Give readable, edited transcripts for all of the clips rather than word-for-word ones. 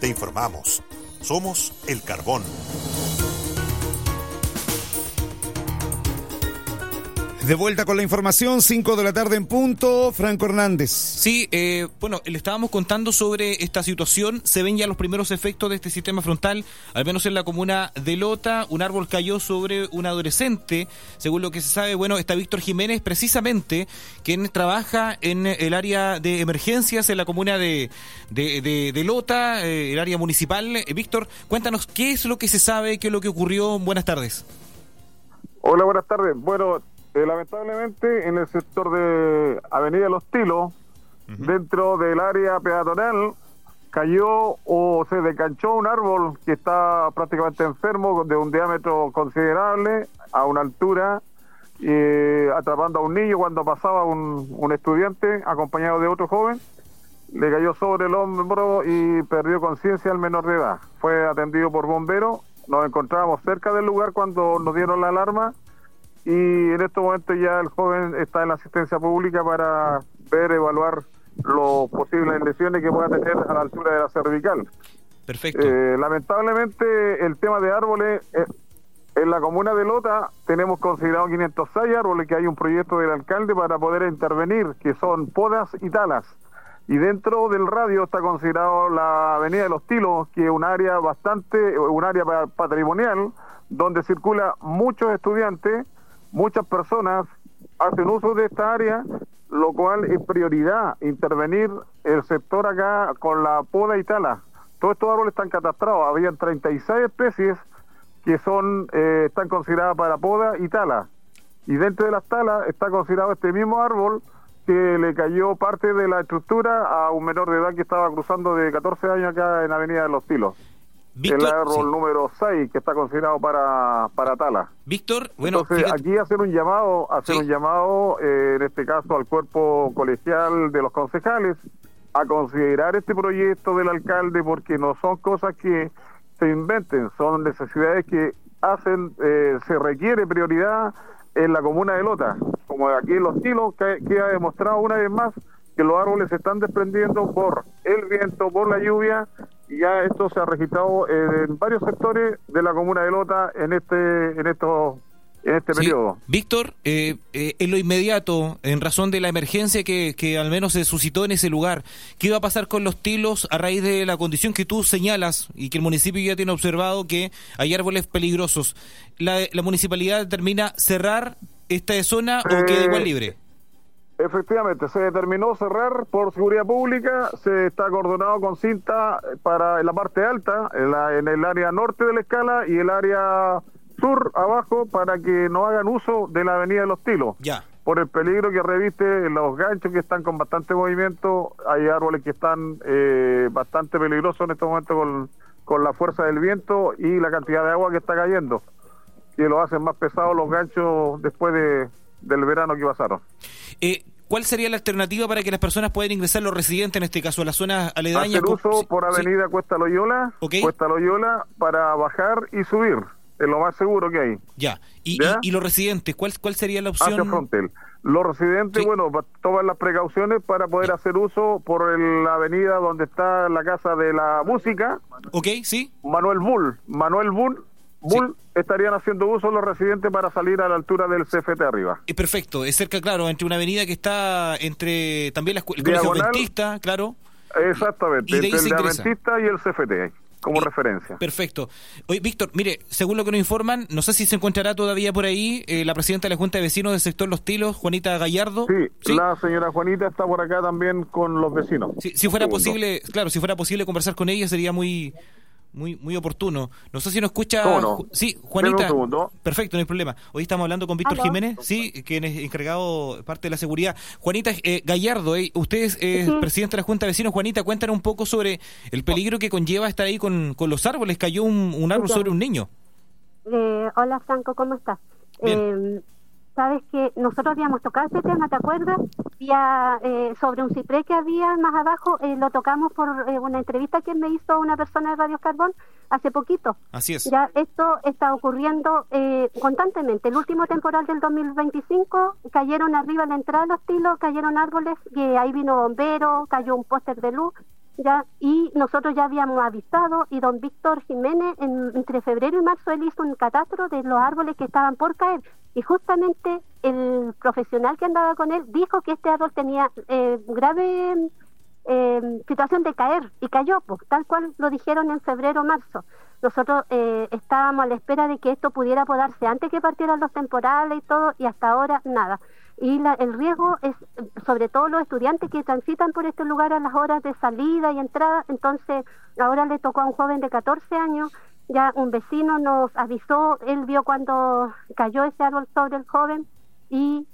Te informamos. Somos El Carbón. De vuelta con la información, 5 de la tarde en punto, Franco Hernández. Sí, bueno, le estábamos contando sobre esta situación. Se ven ya los primeros efectos de este sistema frontal, al menos en la comuna de Lota. Un árbol cayó sobre un adolescente. Según lo que se sabe, bueno, está Víctor Jiménez, precisamente, quien trabaja en el área de emergencias en la comuna de Lota, el área municipal. Víctor, cuéntanos, ¿qué es lo que se sabe? ¿Qué es lo que ocurrió? Buenas tardes. Hola, buenas tardes. Bueno, lamentablemente en el sector de Avenida Los Tilos, dentro del área peatonal, cayó o se decanchó un árbol que está prácticamente enfermo, de un diámetro considerable, a una altura, atrapando a un niño cuando pasaba un estudiante acompañado de otro joven. Le cayó sobre el hombro y perdió conciencia al menor de edad. Fue atendido por bomberos. Nos encontrábamos cerca del lugar cuando nos dieron la alarma. Y en estos momentos ya el joven está en la asistencia pública para evaluar los posibles lesiones que pueda tener a la altura de la cervical. Perfecto. Lamentablemente el tema de árboles, en la comuna de Lota tenemos considerado 506 árboles, que hay un proyecto del alcalde para poder intervenir, que son podas y talas. Y dentro del radio está considerado la Avenida de los Tilos, que es un área patrimonial, donde circula muchos estudiantes. Muchas personas hacen uso de esta área, lo cual es prioridad intervenir el sector acá con la poda y tala. Todos estos árboles están catastrados. Habían 36 especies que están consideradas para poda y tala. Y dentro de las talas está considerado este mismo árbol que le cayó parte de la estructura a un menor de edad que estaba cruzando de 14 años acá en Avenida de los Tilos. Víctor, el árbol número 6 que está considerado para tala. Víctor, bueno, entonces aquí hacer un llamado, en este caso al cuerpo colegial de los concejales, a considerar este proyecto del alcalde, porque no son cosas que se inventen, son necesidades que se requiere prioridad en la comuna de Lota, como aquí en Los Tilos, que ha demostrado una vez más que los árboles se están desprendiendo por el viento, por la lluvia, y ya esto se ha registrado en varios sectores de la comuna de Lota en este periodo. Víctor, en lo inmediato, en razón de la emergencia que al menos se suscitó en ese lugar, ¿qué va a pasar con Los Tilos a raíz de la condición que tú señalas y que el municipio ya tiene observado, que hay árboles peligrosos? ¿La municipalidad determina cerrar esta zona o queda igual libre? Efectivamente, se determinó cerrar por seguridad pública. Se está coordinado con cinta para la parte alta, en el área norte de la escala, y el área sur abajo, para que no hagan uso de la Avenida de los Tilos. Ya. Por el peligro que reviste los ganchos, que están con bastante movimiento. Hay árboles que están bastante peligrosos en este momento con la fuerza del viento y la cantidad de agua que está cayendo, que lo hacen más pesados los ganchos después del verano que pasaron. ¿Cuál sería la alternativa para que las personas puedan ingresar, los residentes en este caso, a las zonas aledañas? Hacer uso por Avenida Cuesta Loyola, Cuesta Loyola, para bajar y subir, es lo más seguro que hay. Ya. ¿Y los residentes, cuál sería la opción? Hacia Frontel. Los residentes, toman las precauciones para poder hacer uso por la avenida donde está la Casa de la Música. Manuel Bull, estarían haciendo uso los residentes para salir a la altura del CFT arriba. Perfecto, es cerca, claro, entre una avenida que está entre también el Colegio Adventista, claro. Exactamente, entre el Adventista y el CFT, como referencia. Perfecto. Oye, Víctor, mire, según lo que nos informan, no sé si se encontrará todavía por ahí la presidenta de la Junta de Vecinos del sector Los Tilos, Juanita Gallardo. Sí, la señora Juanita está por acá también con los vecinos. Si fuera posible, si fuera posible conversar con ella sería muy oportuno. No sé si nos escucha. ¿Cómo no? Sí, Juanita. Un segundo. Perfecto, no hay problema. Hoy estamos hablando con Víctor Jiménez, quien es encargado parte de la seguridad. Juanita Gallardo, usted es presidente de la Junta de Vecinos. Juanita, cuéntanos un poco sobre el peligro que conlleva estar ahí con los árboles. Cayó un árbol sobre un niño. Hola, Franco, ¿cómo estás? Bien. Sabes que nosotros habíamos tocado ese tema, ¿te acuerdas? Sobre un ciprés que había más abajo, lo tocamos por una entrevista que me hizo una persona de Radio Carbón hace poquito. Así es. Ya esto está ocurriendo constantemente. El último temporal del 2025 cayeron arriba de la entrada de Los Tilos, cayeron árboles, que ahí vino bombero, cayó un póster de luz. ya, y nosotros ya habíamos avisado, y don Víctor Jiménez entre febrero y marzo él hizo un catastro de los árboles que estaban por caer, y justamente el profesional que andaba con él dijo que este árbol tenía grave situación de caer, y cayó, pues, tal cual lo dijeron en febrero o marzo. Nosotros estábamos a la espera de que esto pudiera podarse antes que partieran los temporales y todo, y hasta ahora nada. Y el riesgo es sobre todo los estudiantes que transitan por este lugar a las horas de salida y entrada. Entonces ahora le tocó a un joven de 14 años, ya un vecino nos avisó, él vio cuando cayó ese árbol sobre el joven, y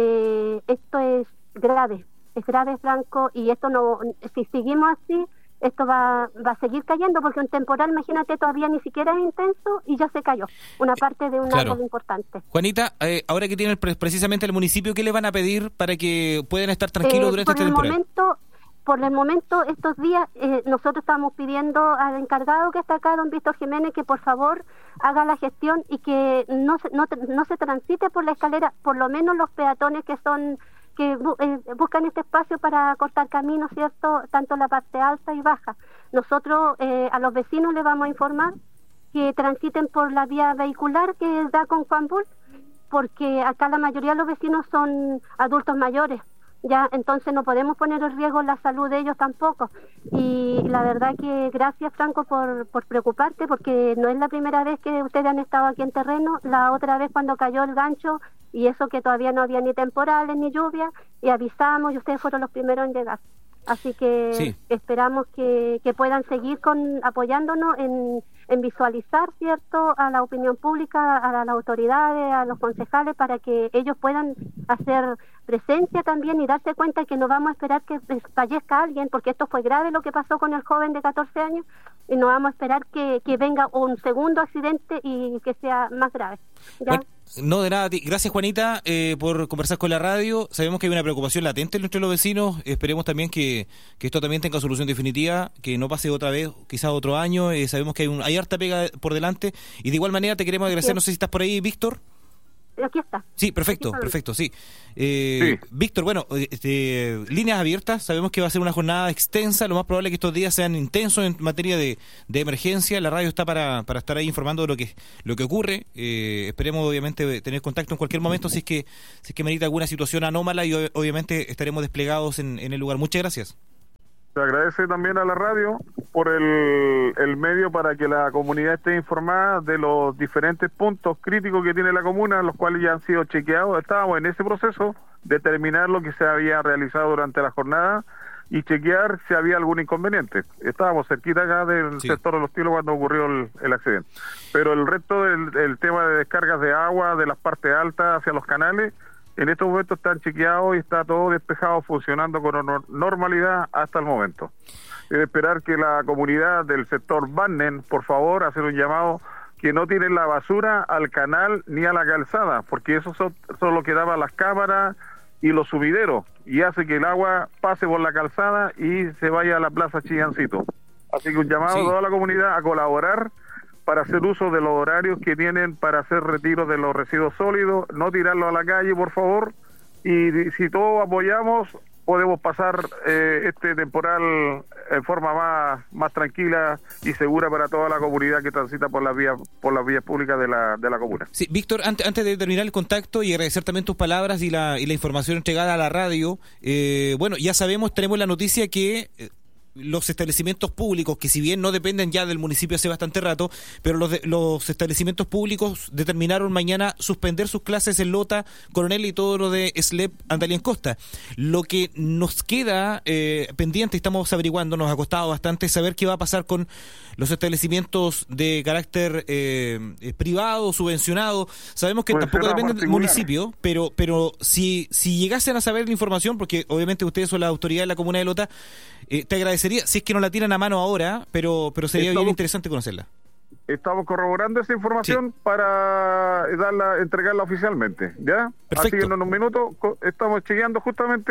esto es grave, Franco, y esto no, si seguimos así, esto va a seguir cayendo, porque un temporal, imagínate, todavía ni siquiera es intenso y ya se cayó una parte de un árbol importante. Juanita, ahora que tiene precisamente el municipio, ¿qué le van a pedir para que puedan estar tranquilos durante este temporal? Por el momento, estos días, nosotros estamos pidiendo al encargado que está acá, don Víctor Jiménez, que por favor haga la gestión y que no se transite por la escalera, por lo menos los peatones que buscan este espacio para cortar caminos, ¿cierto? Tanto la parte alta y baja. Nosotros a los vecinos les vamos a informar que transiten por la vía vehicular que da con Juan Bull, porque acá la mayoría de los vecinos son adultos mayores, ya, entonces no podemos poner en riesgo la salud de ellos tampoco. Y la verdad que gracias, Franco, por preocuparte, porque no es la primera vez que ustedes han estado aquí en terreno. La otra vez cuando cayó el gancho, y eso que todavía no había ni temporales ni lluvia, y avisamos y ustedes fueron los primeros en llegar. Así que sí, esperamos que puedan seguir apoyándonos en visualizar, ¿cierto?, a la opinión pública, a las autoridades, a los concejales, para que ellos puedan hacer presencia también y darse cuenta que no vamos a esperar que fallezca alguien, porque esto fue grave lo que pasó con el joven de 14 años, y no vamos a esperar que venga un segundo accidente y que sea más grave. ¿Ya? Bueno, no, de nada. Gracias, Juanita, por conversar con la radio. Sabemos que hay una preocupación latente entre los vecinos. Esperemos también que esto también tenga solución definitiva, que no pase otra vez, quizás otro año. Sabemos que hay harta pega por delante, y de igual manera te queremos agradecer. No sé si estás por ahí, Víctor. Aquí está. Sí, perfecto, sí. Víctor, bueno, líneas abiertas, sabemos que va a ser una jornada extensa, lo más probable es que estos días sean intensos en materia de emergencia. La radio está para estar ahí informando de lo que ocurre. Esperemos obviamente tener contacto en cualquier momento si es que merita alguna situación anómala, y obviamente estaremos desplegados en el lugar. Muchas gracias. Se agradece también a la radio por el medio para que la comunidad esté informada de los diferentes puntos críticos que tiene la comuna, los cuales ya han sido chequeados. Estábamos en ese proceso de terminar lo que se había realizado durante la jornada y chequear si había algún inconveniente. Estábamos cerquita acá del sector de Los Tilos cuando ocurrió el accidente. Pero el resto del tema de descargas de agua de las partes altas hacia los canales, en estos momentos están chequeados y está todo despejado, funcionando con normalidad hasta el momento. Es de esperar que la comunidad del sector Bannen, por favor, hacer un llamado que no tiren la basura al canal ni a la calzada, porque eso son lo que daban las cámaras y los sumideros, y hace que el agua pase por la calzada y se vaya a la plaza Chillancito. Así que un llamado a toda la comunidad a colaborar para hacer uso de los horarios que tienen para hacer retiro de los residuos sólidos, no tirarlo a la calle, por favor, y si todos apoyamos, podemos pasar este temporal en forma más tranquila y segura para toda la comunidad que transita por las vías públicas de la comuna. Sí, Víctor, antes de terminar el contacto y agradecer también tus palabras y la información entregada a la radio, bueno, ya sabemos, tenemos la noticia que los establecimientos públicos, que si bien no dependen ya del municipio hace bastante rato, pero los establecimientos públicos determinaron mañana suspender sus clases en Lota, Coronel y todo lo de SLEP, Andalien Costa. Lo que nos queda pendiente, estamos averiguando, nos ha costado bastante saber qué va a pasar con los establecimientos de carácter privado, subvencionado. Sabemos que tampoco dependen del municipio, pero si llegasen a saber la información, porque obviamente ustedes son la autoridad de la comuna de Lota, te agradecería, si es que no la tiran a mano ahora, pero sería bien interesante conocerla. Estamos corroborando esa información para entregarla oficialmente, ¿ya? Perfecto. Así que en unos minutos estamos chequeando justamente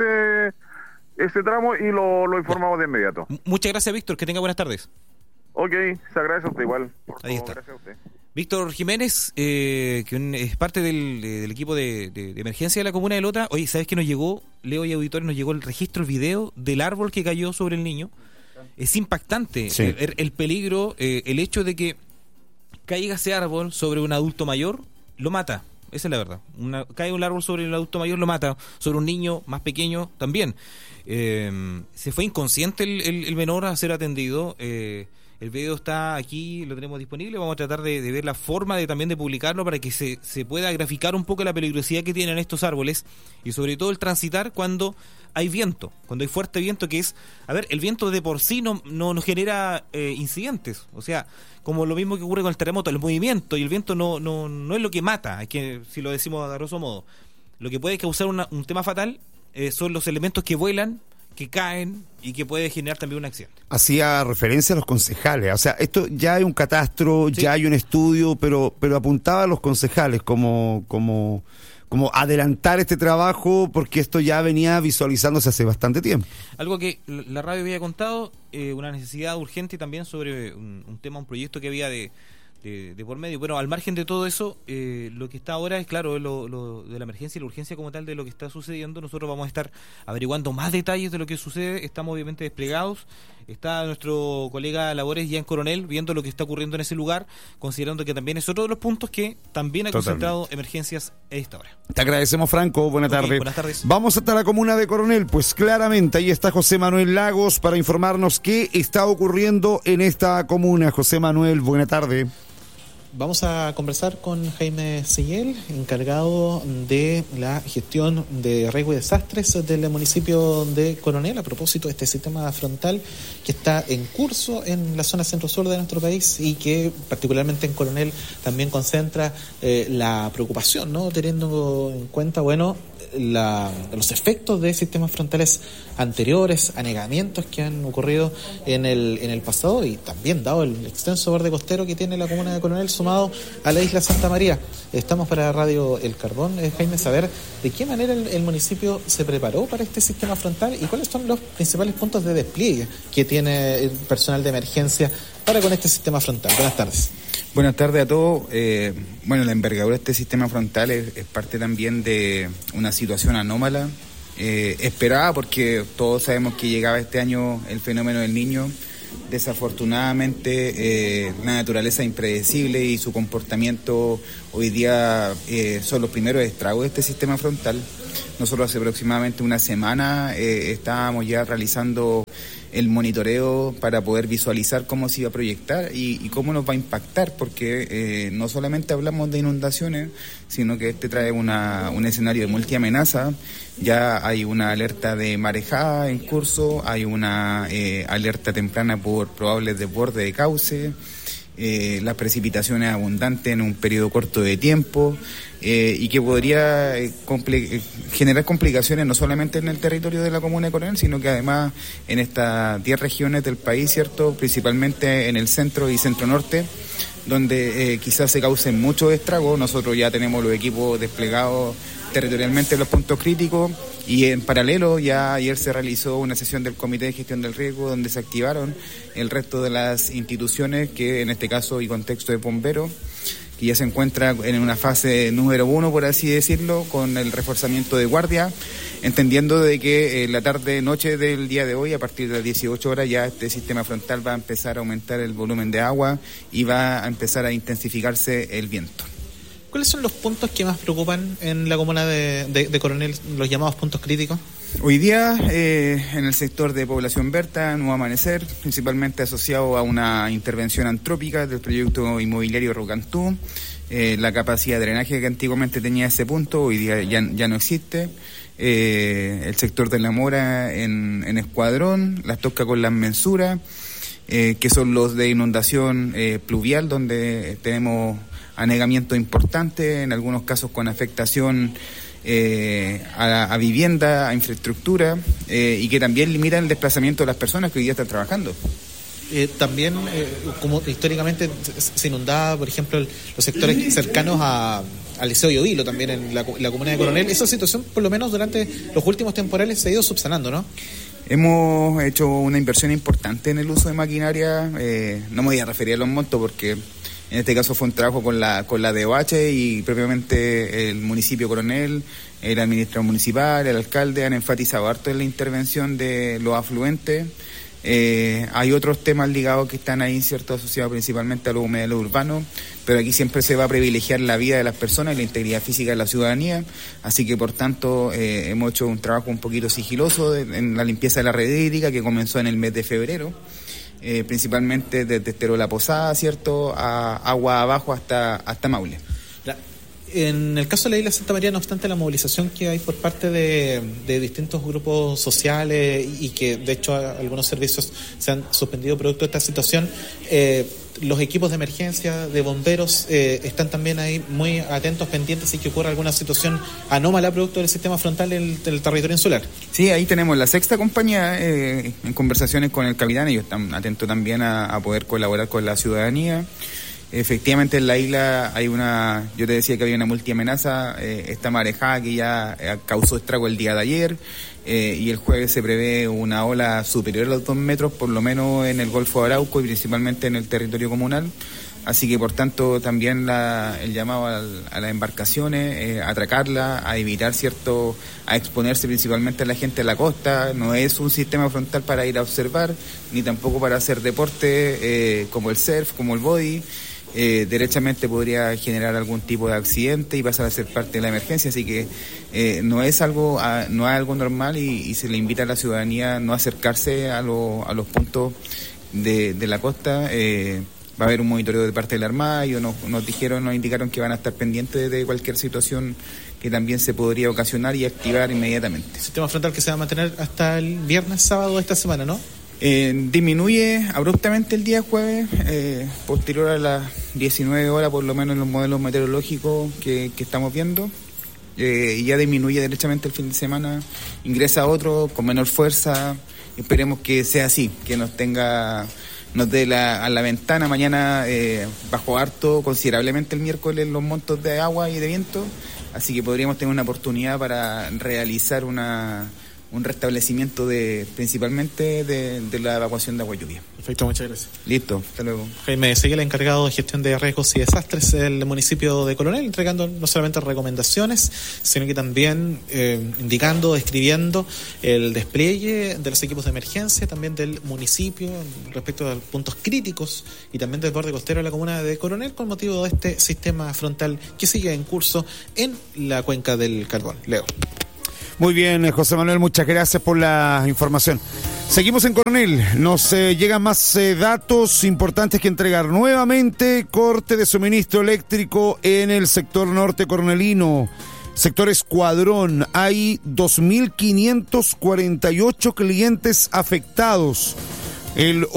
ese tramo y lo informamos de inmediato. Muchas gracias, Víctor, que tenga buenas tardes. Ok, se agradece a usted igual. Ahí está. Gracias a usted. Víctor Jiménez, que es parte del equipo de emergencia de la comuna de Lota. Oye, ¿sabes qué nos llegó? Leo y auditores, nos llegó el registro video del árbol que cayó sobre el niño. Es impactante Sí. el peligro, el hecho de que caiga ese árbol sobre un adulto mayor, lo mata. Esa es la verdad. Cae un árbol sobre un adulto mayor, lo mata. Sobre un niño más pequeño, también. Se fue inconsciente el menor a ser atendido. El video está aquí, lo tenemos disponible. Vamos a tratar de ver la forma también de publicarlo para que se pueda graficar un poco la peligrosidad que tienen estos árboles y sobre todo el transitar cuando hay viento, cuando hay fuerte viento, que es... A ver, el viento de por sí no genera incidentes. O sea, como lo mismo que ocurre con el terremoto, el movimiento y el viento no es lo que mata, es que, si lo decimos a grosso modo. Lo que puede causar un tema fatal son los elementos que vuelan, que caen y que puede generar también un accidente. Hacía referencia a los concejales, o sea, esto ya hay un catastro, Sí. ya hay un estudio, pero apuntaba a los concejales como adelantar este trabajo, porque esto ya venía visualizándose hace bastante tiempo. Algo que la radio había contado, una necesidad urgente también sobre un tema, un proyecto que había de por medio. Bueno, al margen de todo eso, lo que está ahora es, claro, lo de la emergencia y la urgencia como tal de lo que está sucediendo. Nosotros vamos a estar averiguando más detalles de lo que sucede. Estamos obviamente desplegados. Está nuestro colega Labores ya en Coronel viendo lo que está ocurriendo en ese lugar, considerando que también es otro de los puntos que también ha concentrado emergencias a esta hora. Te agradecemos, Franco. Buenas tardes. Buenas tardes. Vamos hasta la comuna de Coronel. Pues claramente ahí está José Manuel Lagos para informarnos qué está ocurriendo en esta comuna. José Manuel, buena tarde. Vamos a conversar con Jaime Sillel, encargado de la gestión de riesgo y desastres del municipio de Coronel, a propósito de este sistema frontal que está en curso en la zona centro-sur de nuestro país y que particularmente en Coronel también concentra la preocupación, ¿no? Teniendo en cuenta, bueno, los efectos de sistemas frontales anteriores, anegamientos que han ocurrido en el pasado y también dado el extenso borde costero que tiene la comuna de Coronel sumado a la isla Santa María. Estamos para Radio El Carbón, Jaime, saber de qué manera el municipio se preparó para este sistema frontal y cuáles son los principales puntos de despliegue que tiene el personal de emergencia para con este sistema frontal. Buenas tardes. Buenas tardes a todos. Bueno, la envergadura de este sistema frontal es parte también de una situación anómala, esperada, porque todos sabemos que llegaba este año el fenómeno del Niño. Desafortunadamente, la naturaleza impredecible y su comportamiento hoy día son los primeros estragos de este sistema frontal. Nosotros hace aproximadamente una semana estábamos ya realizando el monitoreo para poder visualizar cómo se iba a proyectar y cómo nos va a impactar, porque no solamente hablamos de inundaciones, sino que este trae un escenario de multiamenaza. Ya hay una alerta de marejada en curso, hay una alerta temprana por probables desbordes de cauce, las precipitaciones abundantes en un periodo corto de tiempo, y que podría generar complicaciones no solamente en el territorio de la comuna de Coronel, sino que además en estas 10 regiones del país, ¿cierto? Principalmente en el centro y centro-norte, donde quizás se causen muchos estragos. Nosotros ya tenemos los equipos desplegados territorialmente en los puntos críticos y en paralelo ya ayer se realizó una sesión del Comité de Gestión del Riesgo donde se activaron el resto de las instituciones, que en este caso y contexto de bomberos, que ya se encuentra en una fase número 1, por así decirlo, con el reforzamiento de guardia, entendiendo de que la tarde-noche del día de hoy, a partir de las 18 horas, ya este sistema frontal va a empezar a aumentar el volumen de agua y va a empezar a intensificarse el viento. ¿Cuáles son los puntos que más preocupan en la comuna de Coronel, los llamados puntos críticos? Hoy día, en el sector de Población Berta, Nuevo Amanecer, principalmente asociado a una intervención antrópica del proyecto inmobiliario Rocantú, la capacidad de drenaje que antiguamente tenía ese punto, hoy día ya no existe. El sector de La Mora en Escuadrón, las Toscas con las Mensuras, que son los de inundación pluvial, donde tenemos anegamiento importante, en algunos casos con afectación a vivienda, a infraestructura, y que también limitan el desplazamiento de las personas que hoy día están trabajando. También, como históricamente se inundaba, por ejemplo, los sectores cercanos al Liceo Yodilo, también en la comuna de Coronel, esa situación, por lo menos durante los últimos temporales, se ha ido subsanando, ¿no? Hemos hecho una inversión importante en el uso de maquinaria, no me voy a referir a los montos porque en este caso fue un trabajo con la DOH y propiamente el municipio Coronel, el administrador municipal, el alcalde han enfatizado harto en la intervención de los afluentes, Hay otros temas ligados que están ahí, ¿cierto?, asociados principalmente a los humedales urbanos, pero aquí siempre se va a privilegiar la vida de las personas y la integridad física de la ciudadanía, así que por tanto hemos hecho un trabajo un poquito sigiloso en la limpieza de la red hídrica que comenzó en el mes de febrero, principalmente desde Estero La Posada, ¿cierto?, a agua abajo hasta Maule. En el caso de la isla Santa María, no obstante la movilización que hay por parte de distintos grupos sociales y que de hecho algunos servicios se han suspendido producto de esta situación, los equipos de emergencia de bomberos están también ahí muy atentos, pendientes si que ocurra alguna situación anómala producto del sistema frontal del territorio insular. Sí, ahí tenemos la sexta compañía en conversaciones con el capitán. Ellos están atentos también a poder colaborar con la ciudadanía. Efectivamente en la isla hay yo te decía que había una multiamenaza, esta marejada que ya causó estrago el día de ayer, y el jueves se prevé una ola superior a los 2 metros, por lo menos en el Golfo de Arauco y principalmente en el territorio comunal. Así que por tanto también el llamado a las embarcaciones, a atracarla, a evitar a exponerse principalmente a la gente de la costa. No es un sistema frontal para ir a observar, ni tampoco para hacer deporte como el surf, como el body. Derechamente podría generar algún tipo de accidente y pasar a ser parte de la emergencia, así que no es algo normal y se le invita a la ciudadanía a no acercarse a los puntos de la costa. Va a haber un monitoreo de parte de la Armada y nos indicaron que van a estar pendientes de cualquier situación que también se podría ocasionar y activar inmediatamente. Sistema frontal que se va a mantener hasta el viernes, sábado de esta semana, ¿no? Disminuye abruptamente el día jueves, posterior a las 19 horas, por lo menos en los modelos meteorológicos que estamos viendo, y ya disminuye derechamente el fin de semana, ingresa otro con menor fuerza. Esperemos que sea así, que nos dé a la ventana. Mañana bajó harto considerablemente el miércoles los montos de agua y de viento, así que podríamos tener una oportunidad para realizar un restablecimiento principalmente de la evacuación de agua lluvia. Perfecto, muchas gracias. Listo, hasta luego. Jaime Seguel, encargado de gestión de riesgos y desastres del municipio de Coronel, entregando no solamente recomendaciones, sino que también indicando, describiendo el despliegue de los equipos de emergencia, también del municipio respecto a puntos críticos y también del borde costero de la comuna de Coronel con motivo de este sistema frontal que sigue en curso en la cuenca del Carbón. Leo. Muy bien, José Manuel, muchas gracias por la información. Seguimos en Coronel, nos llegan más datos importantes que entregar. Nuevamente, corte de suministro eléctrico en el sector norte coronelino, sector Escuadrón. Hay 2.548 clientes afectados. El